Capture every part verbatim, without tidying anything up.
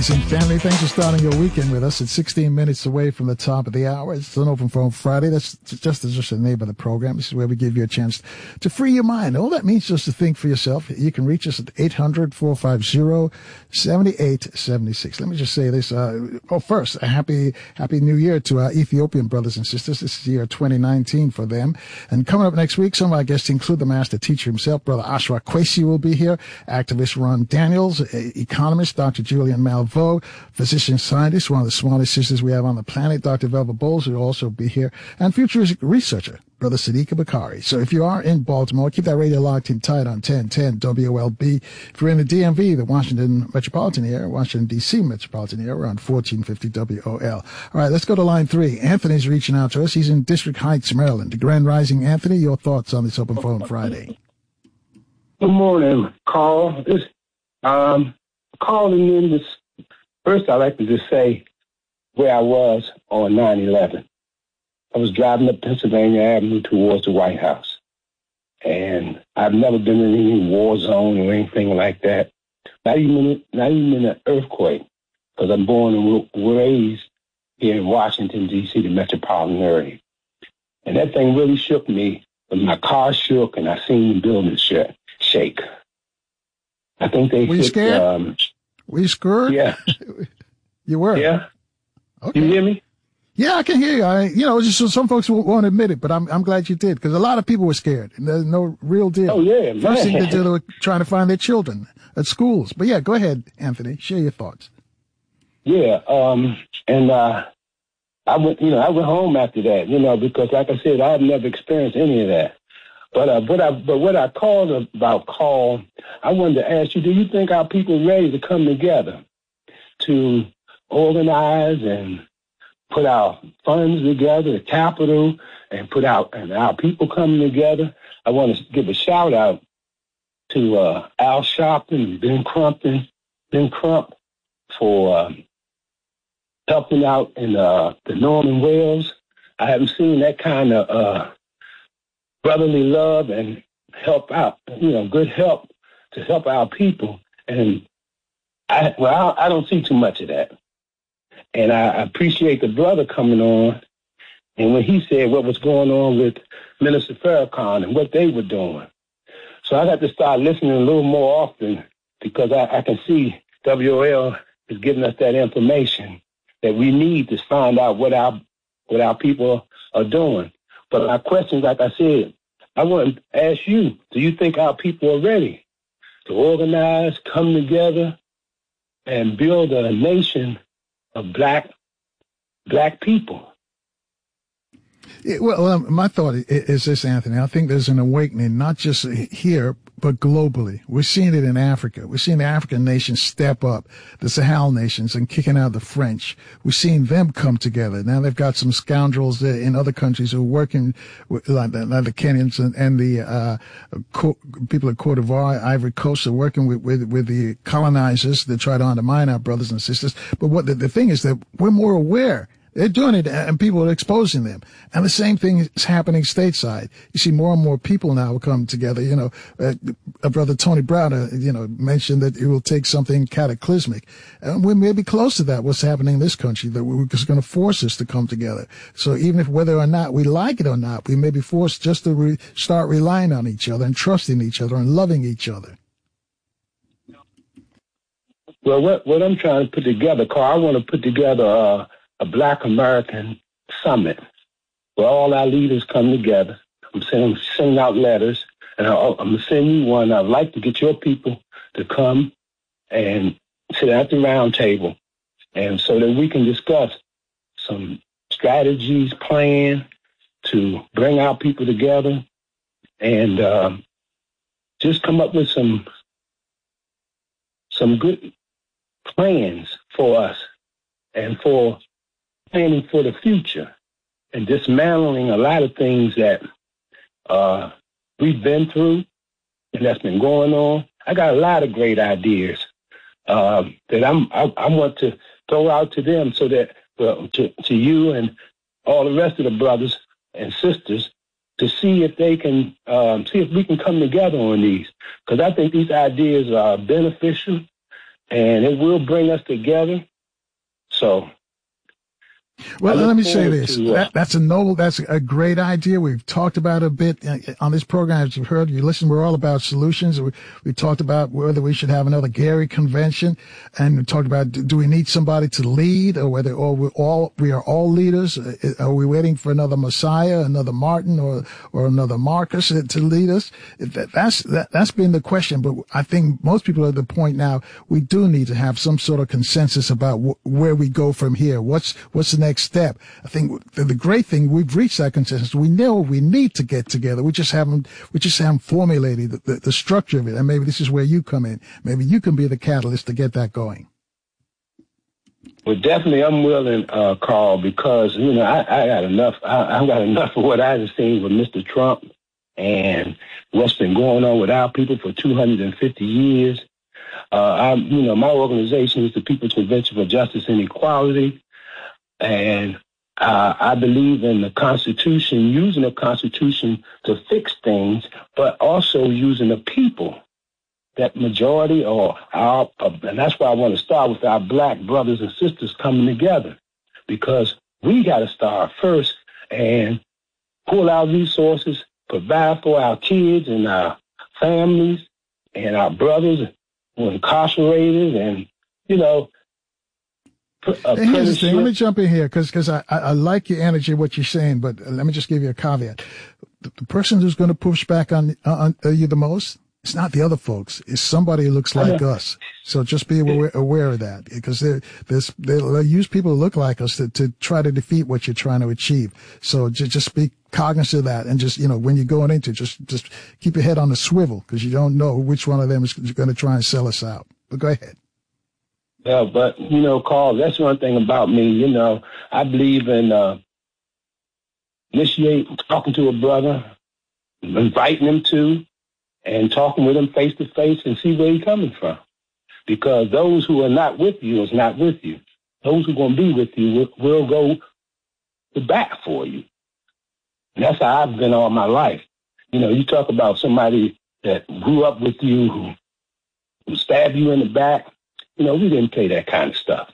Friends and family, thanks for starting your weekend with us. It's sixteen minutes away from the top of the hour. It's an Open Phone Friday. That's just, just the name of the program. This is where we give you a chance to free your mind. All that means is just to think for yourself. You can reach us at eight hundred, four five zero, seven eight seven six. Let me just say this. Uh, oh, first, a happy, happy new year to our Ethiopian brothers and sisters. This is the year twenty nineteen for them. And coming up next week, some of our guests include the master teacher himself, Brother Ashra Kwesi will be here, activist Ron Daniels, economist Doctor Julian Malveaux, physician scientist, one of the smartest sisters we have on the planet, Doctor Velva Bowles, will also be here, and futuristic researcher, Brother Sadiqa Bakari. So if you are in Baltimore, keep that radio locked in tight on ten ten W L B. If you're in the D M V, the Washington metropolitan area, Washington, D C metropolitan area, we're on fourteen fifty W O L. All right, let's go to line three. Anthony's reaching out to us. He's in District Heights, Maryland. The Grand Rising. Anthony, your thoughts on this Open Phone Friday? Good morning, Carl. This, um, calling in this. First, I'd like to just say where I was on nine eleven. I was driving up Pennsylvania Avenue towards the White House. And I've never been in any war zone or anything like that. Not even, not even in an earthquake, because I'm born and raised here in Washington, D C, the metropolitan area. And that thing really shook me. When my car shook and I seen the building shake. I think they Were you hit, scared? Um, Were you scared? Yeah. You were? Yeah. Okay. You hear me? Yeah, I can hear you. I, you know, just so some folks won't, won't admit it, but I'm I'm glad you did, because a lot of people were scared. And there's no real deal. Oh, yeah, man. First thing they did, they were trying to find their children at schools. But yeah, go ahead, Anthony. Share your thoughts. Yeah. Um. And uh, I went, you know, I went home after that, you know, because like I said, I've never experienced any of that. But uh, but I but what I called about call, I wanted to ask you: do you think our people are ready to come together to organize and put our funds together, the capital, and put out and our people coming together? I want to give a shout out to uh, Al Sharpton and Ben Crumpton, Ben Crump for uh, helping out in uh, the Norman Wells. I haven't seen that kind of uh, brotherly love and help out, you know, good help to help our people. And I, well, I, I don't see too much of that. And I appreciate the brother coming on. And when he said what was going on with Minister Farrakhan and what they were doing. So I got to start listening a little more often, because I, I can see W O L is giving us that information that we need to find out what our what our people are doing. But my question, like I said, I want to ask you, do you think our people are ready to organize, come together, and build a nation of black black people? Yeah, well, um, my thought is this, Anthony. I think there's an awakening, not just here, but globally. We're seeing it in Africa. We're seeing the African nations step up, the Sahel nations, and kicking out the French. We're seeing them come together. Now they've got some scoundrels in other countries who are working with, like, the, like the Kenyans and, and the uh, co- people of Cote d'Ivoire, Ivory Coast, are working with, with, with the colonizers that try to undermine our brothers and sisters. But what the, the thing is that we're more aware. They're doing it, and people are exposing them. And the same thing is happening stateside. You see more and more people now come together. You know, uh, uh, Brother Tony Brown, uh, you know, mentioned that it will take something cataclysmic. And we may be close to that, what's happening in this country, that we're just going to force us to come together. So even if whether or not we like it or not, we may be forced just to re- start relying on each other and trusting each other and loving each other. Well, what, what I'm trying to put together, Carl, I want to put together uh, a Black American summit where all our leaders come together. I'm sending, sending out letters, and I, I'm going to send you one. I'd like to get your people to come and sit at the round table, and so that we can discuss some strategies, plan to bring our people together, and uh, just come up with some some good plans for us and for planning for the future and dismantling a lot of things that uh, we've been through and that's been going on. I got a lot of great ideas uh, that I'm, I, I want to throw out to them so that uh, to, to you and all the rest of the brothers and sisters to see if they can, um, see if we can come together on these. Because I think these ideas are beneficial and it will bring us together. So. Well, let me say this. To, uh, that, that's a noble, that's a great idea. We've talked about it a bit on this program. As you've heard, you listen, we're all about solutions. We, we talked about whether we should have another Gary convention, and we talked about, do we need somebody to lead, or whether, or we all, we are all leaders. Are we waiting for another Messiah, another Martin, or, or another Marcus to lead us? That, that's, that, that's been the question. But I think most people are at the point now, we do need to have some sort of consensus about wh- where we go from here. What's, what's the next step? I think the, the great thing, we've reached that consensus. We know we need to get together. We just haven't, we just haven't formulated the, the, the structure of it. And maybe this is where you come in. Maybe you can be the catalyst to get that going. Well, definitely I'm willing, uh, Carl, because, you know, I, I got enough, I, I've got enough of what I've seen with Mister Trump and what's been going on with our people for two hundred fifty years. Uh, I'm, you know, my organization is the People's Convention for Justice and Equality. And uh, I believe in the Constitution, using the Constitution to fix things, but also using the people, that majority, or our, uh, and that's why I want to start with our black brothers and sisters coming together, because we got to start first and pull our resources, provide for our kids and our families and our brothers who are incarcerated, and, you know, Hey, here's the thing. Let me jump in here because because I, I, I like your energy, what you're saying, but let me just give you a caveat. The, the person who's going to push back on, on you the most, it's not the other folks. It's somebody who looks like us. So just be aware, aware of that, because there's, they'll use people who look like us to, to try to defeat what you're trying to achieve. So just, just be cognizant of that, and just, you know, when you're going into, just just keep your head on the swivel, because you don't know which one of them is going to try and sell us out. But go ahead. Yeah, but, you know, Carl, that's one thing about me. You know, I believe in uh, initiate talking to a brother, inviting him to, and talking with him face to face and see where he's coming from. Because those who are not with you is not with you. Those who are going to be with you will, will go to bat for you. And that's how I've been all my life. You know, you talk about somebody that grew up with you, who, who stabbed you in the back. You know, we didn't play that kind of stuff.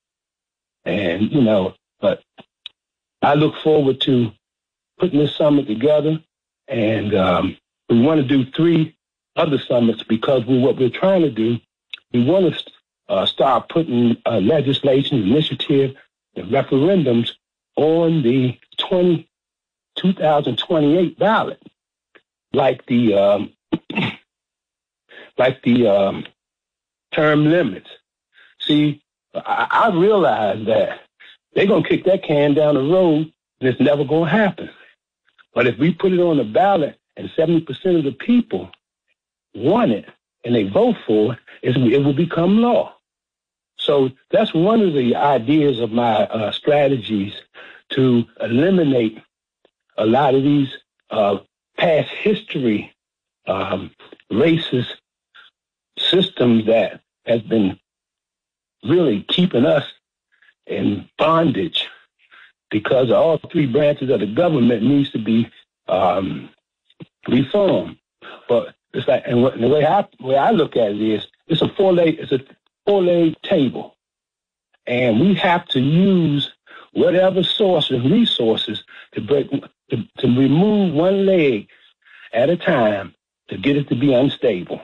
And, you know, but I look forward to putting this summit together. And um, we want to do three other summits, because we, what we're trying to do, we want to uh, start putting uh, legislation, initiative, and referendums on the twenty, twenty twenty-eight ballot, like the um, like the um, term limits. See, I, I realize that they're going to kick that can down the road, and it's never going to happen. But if we put it on the ballot and seventy percent of the people want it and they vote for it, it will become law. So that's one of the ideas of my uh, strategies to eliminate a lot of these uh, past history um, racist systems that has been really keeping us in bondage, because all three branches of the government needs to be um, reformed. But it's like, and the way I the way I look at it is, it's a four leg it's a four leg table, and we have to use whatever sources, resources to break to, to remove one leg at a time to get it to be unstable.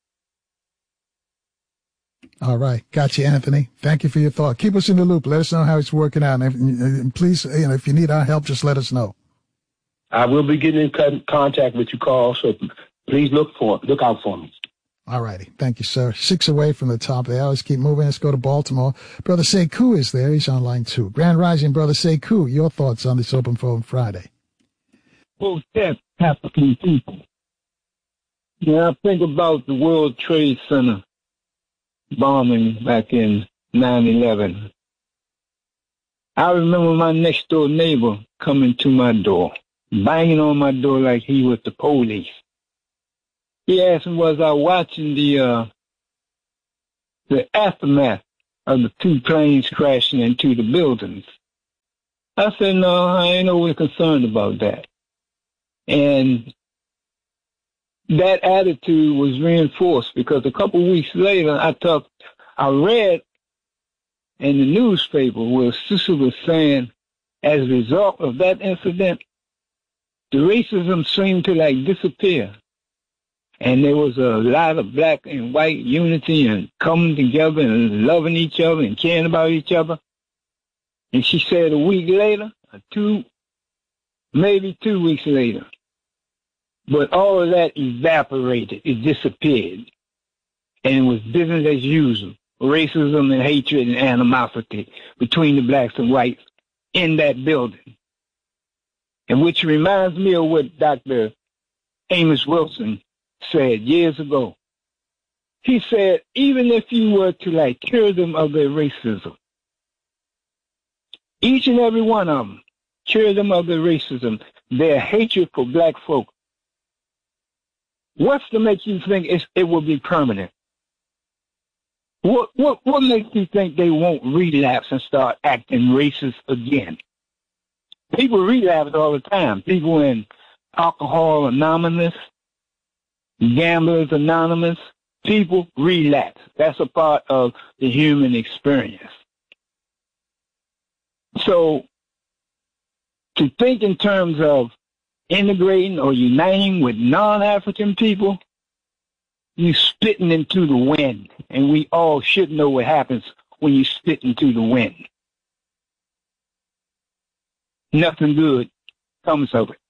All right. Got you, Anthony. Thank you for your thought. Keep us in the loop. Let us know how it's working out. And, if, and please, you know, if you need our help, just let us know. I will be getting in contact with you, Carl, so please look for look out for me. All righty. Thank you, sir. Six away from the top of the hour. Let's keep moving. Let's go to Baltimore. Brother Sekou is there. He's on line two. Grand Rising, Brother Sekou. Your thoughts on this Open Phone Friday? Protest African people. Yeah, I think about the World Trade Center bombing back in nine eleven. I remember my next door neighbor coming to my door, banging on my door like he was the police. He asked me, was I watching the uh, the aftermath of the two planes crashing into the buildings? I said, no, I ain't overly concerned about that. And that attitude was reinforced because a couple of weeks later, I talked I read in the newspaper where a sister was saying, as a result of that incident, the racism seemed to like disappear. And there was a lot of black and white unity and coming together and loving each other and caring about each other. And she said a week later, or two, maybe two weeks later, but all of that evaporated. It disappeared. And it was business as usual. Racism and hatred and animosity between the blacks and whites in that building. And which reminds me of what Doctor Amos Wilson said years ago. He said, even if you were to like cure them of their racism, each and every one of them, cure them of their racism, their hatred for black folk, what's to make you think it's, it will be permanent? What, what, what makes you think they won't relapse and start acting racist again? People relapse all the time. People in Alcohol Anonymous, Gamblers Anonymous, people relapse. That's a part of the human experience. So to think in terms of integrating or uniting with non-African people, you spitting into the wind. And we all should know what happens when you spit into the wind. Nothing good comes of it.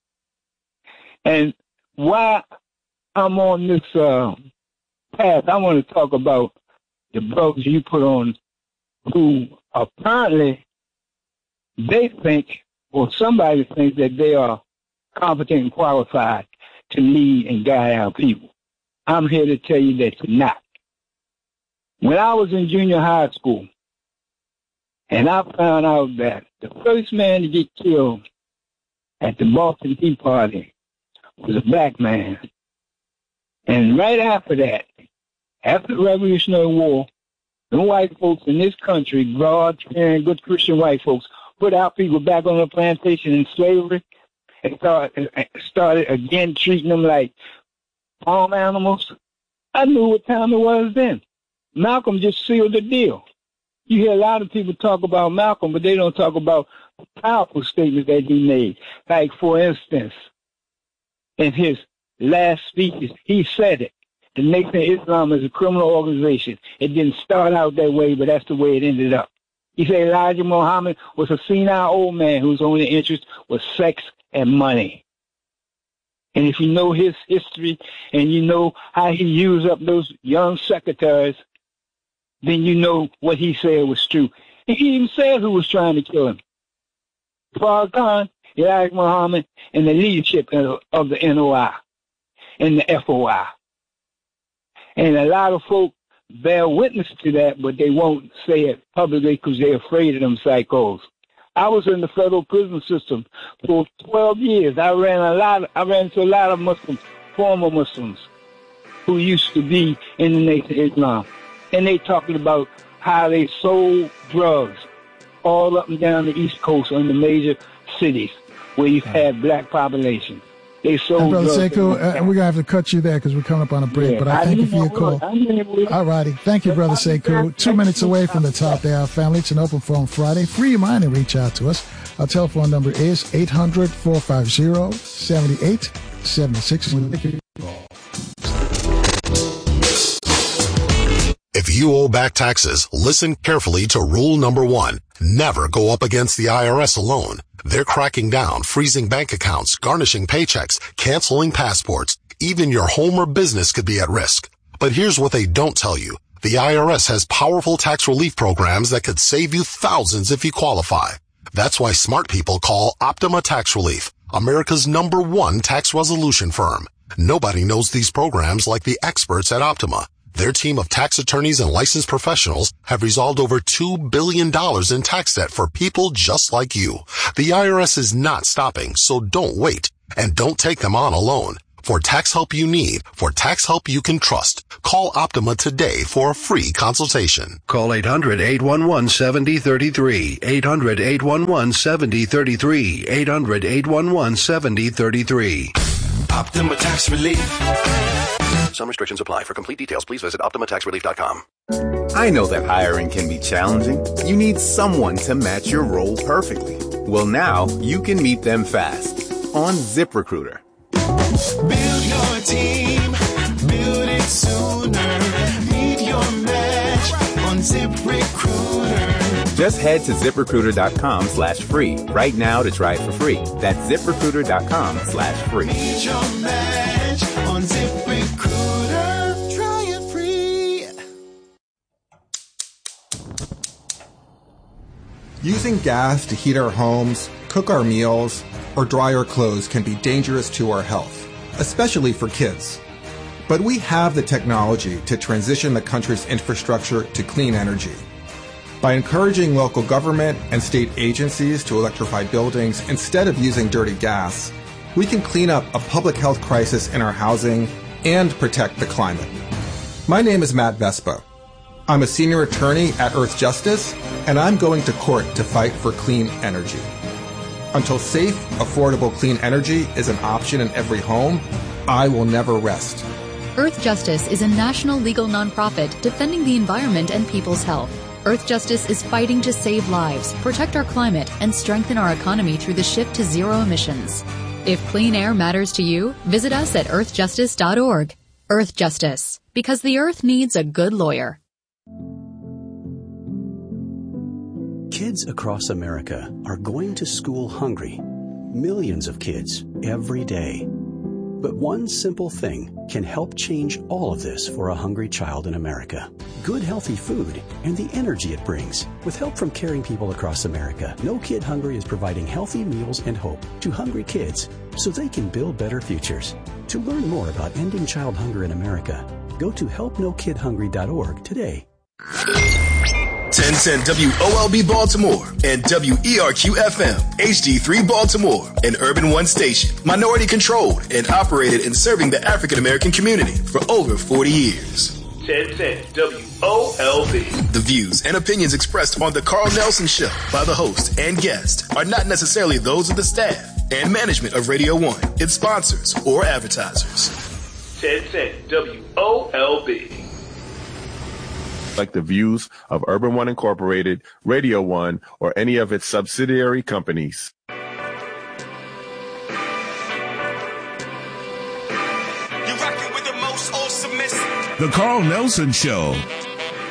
And why I'm on this uh, path, I want to talk about the brothers you put on who apparently they think, or somebody thinks that they are competent and qualified to lead and guide our people. I'm here to tell you that you're not. When I was in junior high school, and I found out that the first man to get killed at the Boston Tea Party was a black man. And right after that, after the Revolutionary War, the white folks in this country, God-fearing, good Christian white folks, put our people back on the plantation in slavery and started, started again treating them like farm animals. I knew what time it was then. Malcolm just sealed the deal. You hear a lot of people talk about Malcolm, but they don't talk about the powerful statements that he made. Like, for instance, in his last speeches, he said it. The Nation of Islam is a criminal organization. It didn't start out that way, but that's the way it ended up. He said Elijah Muhammad was a senile old man whose only interest was sex and money. And if you know his history and you know how he used up those young secretaries, then you know what he said was true. And he even said who was trying to kill him. Farrakhan, Elijah Muhammad, and the leadership of the N O I and the F O I. And a lot of folk bear witness to that, but they won't say it publicly because they're afraid of them psychos. I was in the federal prison system for twelve years. I ran a lot. Of, I ran into a lot of Muslims, former Muslims, who used to be in the Nation of Islam, and they talking about how they sold drugs all up and down the East Coast in the major cities where you had black populations. They sold hey, Brother drugs. Sekou, uh, we're going to have to cut you there because we're coming up on a break, yeah, but I, I thank you for your call. All righty. Thank you, Brother Sekou. Two minutes away from the top there, our family. It's an open phone Friday. Free your mind and reach out to us. Our telephone number is eight hundred, four five zero, seven eight seven six. If you owe back taxes, listen carefully to rule number one. Never go up against the I R S alone. They're cracking down, freezing bank accounts, garnishing paychecks, canceling passports. Even your home or business could be at risk. But here's what they don't tell you. The I R S has powerful tax relief programs that could save you thousands if you qualify. That's why smart people call Optima Tax Relief, America's number one tax resolution firm. Nobody knows these programs like the experts at Optima. Their team of tax attorneys and licensed professionals have resolved over two billion dollars in tax debt for people just like you. The I R S is not stopping, so don't wait. And don't take them on alone. For tax help you need, for tax help you can trust, call Optima today for a free consultation. Call eight hundred, eight one one, seven zero three three, eight hundred, eight one one, seven zero three three, eight hundred, eight one one, seven zero three three. Optima Tax Relief. Some restrictions apply. For complete details, please visit Optima Tax Relief dot com. I know that hiring can be challenging. You need someone to match your role perfectly. Well, now you can meet them fast on ZipRecruiter. Build your team, build it sooner. Meet your match on ZipRecruiter. Just head to ZipRecruiter.com slash free right now to try it for free. That's ZipRecruiter.com slash free. Meet your match on ZipRecruiter. Try it free. Using gas to heat our homes, cook our meals, or dry our clothes can be dangerous to our health, especially for kids. But we have the technology to transition the country's infrastructure to clean energy. By encouraging local government and state agencies to electrify buildings instead of using dirty gas, we can clean up a public health crisis in our housing and protect the climate. My name is Matt Vespa. I'm a senior attorney at Earth Justice, and I'm going to court to fight for clean energy. Until safe, affordable clean energy is an option in every home, I will never rest. Earth Justice is a national legal nonprofit defending the environment and people's health. Earth Justice is fighting to save lives, protect our climate, and strengthen our economy through the shift to zero emissions. If clean air matters to you, visit us at earth justice dot org. Earth Justice, because the earth needs a good lawyer. Kids across America are going to school hungry. Millions of kids every day. But one simple thing can help change all of this for a hungry child in America. Good, healthy food and the energy it brings. With help from caring people across America, No Kid Hungry is providing healthy meals and hope to hungry kids so they can build better futures. To learn more about ending child hunger in America, go to help no kid hungry dot org today. ten ten W O L B Baltimore and W E R Q F M H D three Baltimore, an Urban One station, minority controlled and operated in serving the African American community for over forty years. ten ten W O L B. The views and opinions expressed on the Carl Nelson Show by the host and guest are not necessarily those of the staff and management of Radio One, its sponsors, or advertisers. ten ten W O L B. Like the views of Urban One Incorporated, Radio One, or any of its subsidiary companies. You're rocking with the most awesome. The Carl Nelson Show